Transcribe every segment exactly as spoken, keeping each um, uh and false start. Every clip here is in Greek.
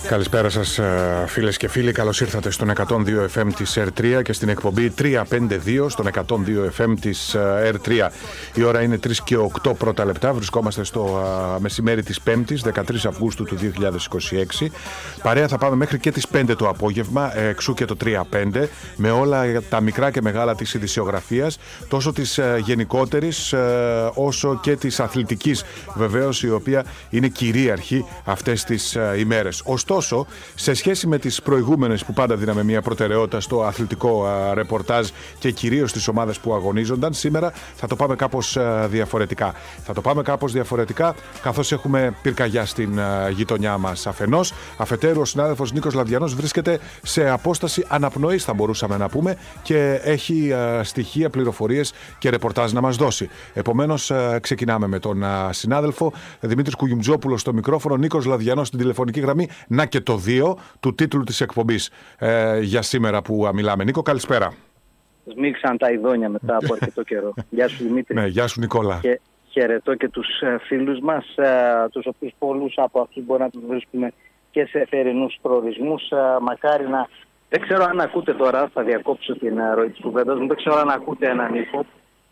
Καλησπέρα σας φίλες και φίλοι, καλώς ήρθατε στον εκατόν δύο εφ εμ της ερ τρία και στην εκπομπή τριακόσια πενήντα δύο στον εκατόν δύο εφ εμ της ερ τρία. Η ώρα είναι τρεις και οκτώ πρώτα λεπτά, βρισκόμαστε στο μεσημέρι της Πέμπτης, δεκατρείς Αυγούστου του δύο χιλιάδες είκοσι έξι. Παρέα θα πάμε μέχρι και τις πέντε το απόγευμα, εξού και το τριακόσια πέντε, με όλα τα μικρά και μεγάλα της ειδησιογραφίας, τόσο της γενικότερης όσο και της αθλητικής βεβαίως, η οποία είναι κυρίαρχη αυτές τις ημέρες. Ωστόσο, σε σχέση με τις προηγούμενες που πάντα δίναμε μια προτεραιότητα στο αθλητικό α, ρεπορτάζ και κυρίως στις ομάδες που αγωνίζονταν, σήμερα θα το πάμε κάπως α, διαφορετικά. Θα το πάμε κάπως διαφορετικά καθώς έχουμε πυρκαγιά στην α, γειτονιά μας αφενός. Αφετέρου, ο συνάδελφος Νίκος Λαδιανός βρίσκεται σε απόσταση αναπνοής, θα μπορούσαμε να πούμε, και έχει α, στοιχεία, πληροφορίες και ρεπορτάζ να μας δώσει. Επομένως, α, ξεκινάμε με τον α, συνάδελφο Δημήτρης Κουγιουμτζόπουλος στο μικρόφωνο, Νίκος Λαδιανός στην τηλεφωνική γραμμή. Να και το δύο του τίτλου της εκπομπής ε, για σήμερα που μιλάμε. Νίκο, καλησπέρα. Σμίξαν τα ειδόνια μετά από αρκετό καιρό. Γεια σου Δημήτρη. Ναι, γεια σου Νικόλα. Και χαιρετώ και τους φίλους μας, τους οποίους πολλούς από αυτούς μπορεί να τους βρίσκουμε και σε θερινούς προορισμούς. Μακάρι να... Δεν ξέρω αν ακούτε τώρα, θα διακόψω την ροή της κουβέντας μου, δεν ξέρω αν ακούτε έναν Νίκο.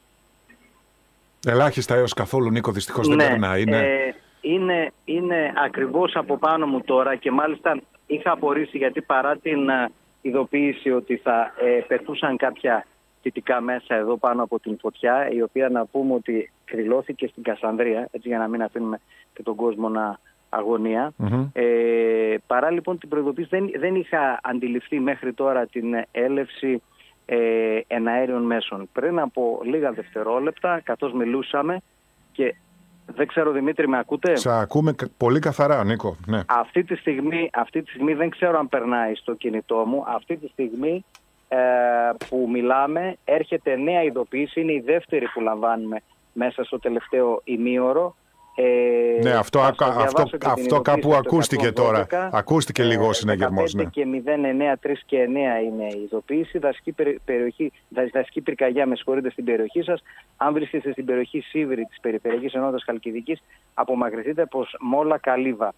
Ελάχιστα έως καθόλου, Νίκο, δυστυχώς ναι, δεν περνάει. Ναι. Ε, Είναι, είναι ακριβώς από πάνω μου τώρα και μάλιστα είχα απορρίσει, γιατί παρά την uh, ειδοποίηση ότι θα ε, πετούσαν κάποια θετικά μέσα εδώ πάνω από την φωτιά, η οποία να πούμε ότι κρυλώθηκε στην Κασανδρία, έτσι για να μην αφήνουμε και τον κόσμο να αγωνία. Mm-hmm. Ε, παρά λοιπόν την προειδοποίηση δεν, δεν είχα αντιληφθεί μέχρι τώρα την έλευση ε, εναέριων μέσων. Πριν από λίγα δευτερόλεπτα, καθώς μιλούσαμε και... Δεν ξέρω, Δημήτρη, με ακούτε? Σε ακούμε πολύ καθαρά, Νίκο. Ναι. Αυτή τη στιγμή, αυτή τη στιγμή δεν ξέρω αν περνάει στο κινητό μου. Αυτή τη στιγμή ε, που μιλάμε έρχεται νέα ειδοποίηση. Είναι η δεύτερη που λαμβάνουμε μέσα στο τελευταίο ημίωρο. Ε, ναι, αυτό, α, αυτό, αυτό κάπου ακούστηκε τώρα. Ακούστηκε ε, λίγο ο συναγερμός. Ναι. Και μηδέν εννιά τρία και εννιά είναι η ειδοποίηση. Δασική, περιοχή, δασική πυρκαγιά, με συγχωρείτε, στην περιοχή σας. Αν βρίσκεστε στην περιοχή Σίβηρη της Περιφερειακής Ενότητας Χαλκιδικής, απομακρυνθείτε προς Μόλα Καλύβα.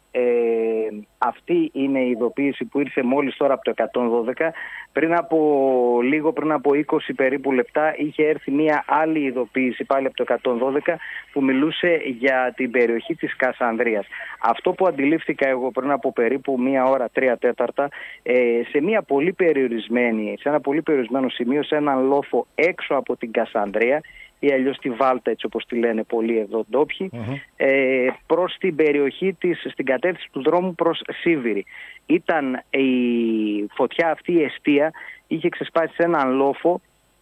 Ε, αυτή είναι η ειδοποίηση που ήρθε μόλις τώρα από το εκατόν δώδεκα. Πριν από λίγο, πριν από είκοσι περίπου λεπτά, είχε έρθει μια άλλη ειδοποίηση πάλι από το εκατόν δώδεκα που μιλούσε για την περιοχή της Κασανδρίας. Αυτό που αντιλήφθηκα εγώ πριν από περίπου μία ώρα, τρία τέταρτα, ε, σε μια πολύ περιορισμένη, σε ένα πολύ περιορισμένο σημείο, σε έναν λόφο έξω από την Κασανδρία, ή αλλιώς τη Βάλτα, έτσι όπως τη λένε πολλοί εδώ ντόπιοι, mm-hmm. ε, προς την περιοχή της, στην κατεύθυνση του δρόμου προς Σίβηρη. Ήταν η φωτιά αυτή, η εστία, είχε ξεσπάσει σε έναν λόφο,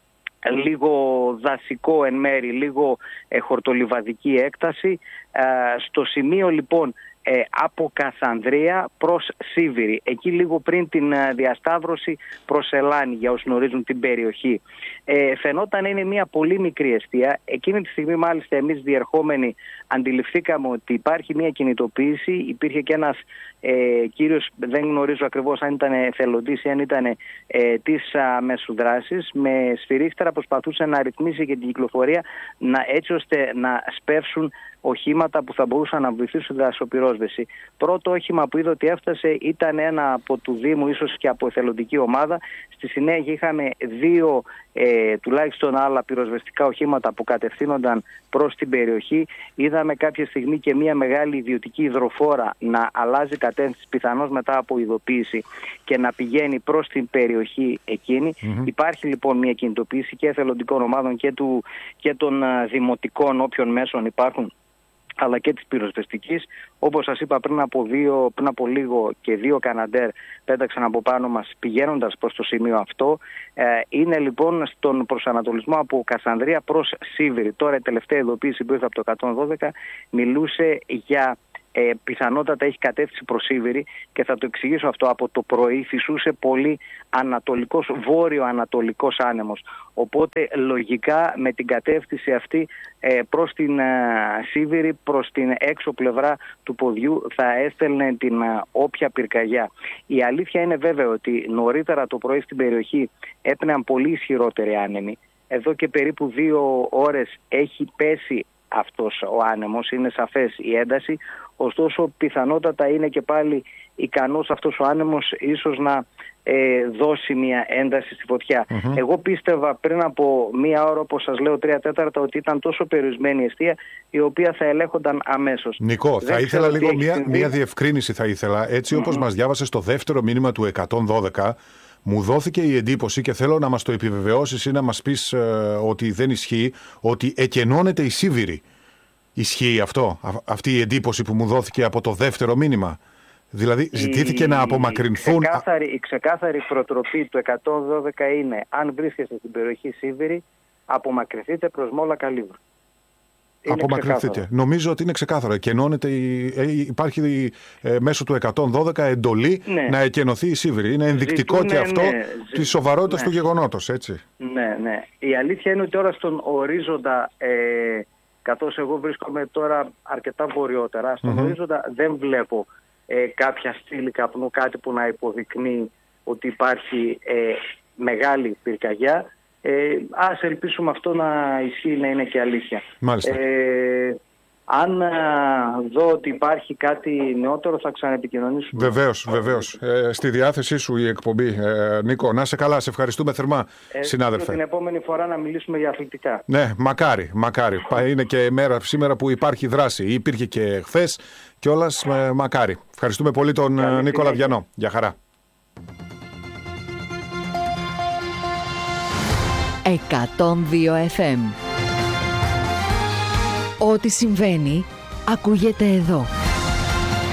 λίγο δασικό εν μέρη, λίγο ε, χορτολιβαδική έκταση. Ε, στο σημείο λοιπόν ε, από Κασανδρία προς Σίβηρη, εκεί λίγο πριν την ε, διασταύρωση προς Ελάνη, για όσους γνωρίζουν την περιοχή. Ε, φαινόταν είναι μια πολύ μικρή εστία. Εκείνη τη στιγμή μάλιστα εμείς διερχόμενοι αντιληφθήκαμε ότι υπάρχει μια κινητοποίηση. Υπήρχε και ένας ε, κύριος, δεν γνωρίζω ακριβώς αν ήταν εθελοντής ή αν ήταν ε, της αμέσου δράσης, με σφυρίχτερα προσπαθούσε να ρυθμίσει και την κυκλοφορία, να, έτσι ώστε να σπεύσουν οχήματα που θα μπορούσαν να βοηθήσουν δασοπυρόσβεση. Πρώτο όχημα που είδε ότι έφτασε ήταν ένα από του Δήμου, ίσως και από εθελοντική ομάδα. Στη συνέχεια είχαμε δύο ε, τουλάχιστον άλλα πυροσβεστικά οχήματα που κατευθύνονταν προς την περιοχή. Είδαμε κάποια στιγμή και μια μεγάλη ιδιωτική υδροφόρα να αλλάζει κατεύθυνση, πιθανώς μετά από ειδοποίηση, και να πηγαίνει προς την περιοχή εκείνη. Mm-hmm. Υπάρχει λοιπόν μια κινητοποίηση και εθελοντικών ομάδων και, του, και των uh, δημοτικών, όποιων μέσων υπάρχουν, αλλά και της πυροσβεστικής. Όπως σας είπα, πριν από, δύο, πριν από λίγο και δύο Καναντέρ πέταξαν από πάνω μας πηγαίνοντας προς το σημείο αυτό. Ε, είναι λοιπόν στον προσανατολισμό από Κασανδρία προς Σίβηρη. Τώρα η τελευταία ειδοποίηση που ήρθε από το εκατόν δώδεκα μιλούσε για ε, πιθανότατα έχει κατεύθυνση προς Σίβηρη, και θα το εξηγήσω αυτό. Από το πρωί φυσούσε πολύ ανατολικός, βόρειο-ανατολικός άνεμος. Οπότε λογικά με την κατεύθυνση αυτή ε, προς την ε, Σίβηρη, προς την έξω πλευρά του ποδιού, θα έστελνε την ε, όποια πυρκαγιά. Η αλήθεια είναι βέβαια ότι νωρίτερα το πρωί στην περιοχή έπαιρναν πολύ ισχυρότεροι άνεμοι. Εδώ και περίπου δύο ώρες έχει πέσει αυτός ο άνεμος, είναι σαφές η ένταση, ωστόσο πιθανότατα είναι και πάλι ικανός αυτός ο άνεμος ίσως να ε, δώσει μια ένταση στη φωτιά. Mm-hmm. Εγώ πίστευα πριν από μία ώρα, όπως σας λέω, τρία τέταρτα, ότι ήταν τόσο περιορισμένη η εστία, η οποία θα ελέγχονταν αμέσως. Νικό, Δεν θα ήθελα λίγο μία, μία διευκρίνηση θα ήθελα. Έτσι όπως mm-hmm. μας διάβασε στο δεύτερο μήνυμα του εκατόν δώδεκα, μου δόθηκε η εντύπωση και θέλω να μας το επιβεβαιώσεις ή να μας πεις ε, ότι δεν ισχύει, ότι εκενώνεται η Σίβηρη. Ισχύει αυτό, α, αυτή η εντύπωση που μου δόθηκε από το δεύτερο μήνυμα? Δηλαδή ζητήθηκε η, να απομακρυνθούν... Η ξεκάθαρη, η ξεκάθαρη προτροπή του εκατόν δώδεκα είναι, αν βρίσκεστε στην περιοχή Σίβηρη, απομακρυνθείτε προς Μόλα Καλύβρου. Απομακρυνθείτε. Ξεκάθαρο. Νομίζω ότι είναι ξεκάθαρο. Εκενώνεται η, υπάρχει ε, μέσω του εκατόν δώδεκα εντολή ναι. να εκενωθεί η Σίβηρη. Είναι ενδεικτικό Ζητούν, και αυτό ναι, της σοβαρότητας ναι. του γεγονότος, έτσι. Ναι, ναι. Η αλήθεια είναι ότι τώρα στον ορίζοντα, ε, καθώς εγώ βρίσκομαι τώρα αρκετά βορειότερα, στον mm-hmm. ορίζοντα δεν βλέπω ε, κάποια στήλη καπνού, κάτι που να υποδεικνύει ότι υπάρχει ε, μεγάλη πυρκαγιά. Ε, ας ελπίσουμε αυτό να ισχύει, να είναι και αλήθεια. Μάλιστα. Ε, αν α, δω ότι υπάρχει κάτι νεότερο, θα ξαναεπικοινωνήσουμε. Βεβαίως, βεβαίως. Ε, στη διάθεσή σου η εκπομπή. Ε, Νίκο, να είσαι καλά. Σε ευχαριστούμε θερμά, ε, συνάδελφε. Την επόμενη φορά να μιλήσουμε για αθλητικά. Ναι, μακάρι, μακάρι. Είναι και μέρα σήμερα που υπάρχει δράση. Υπήρχε και χθες και όλας, ε, μακάρι. Ευχαριστούμε πολύ τον Καλή Νίκο Λαβιανό. Γεια χαρά. εκατόν δύο εφ εμ. Ό,τι συμβαίνει ακούγεται εδώ.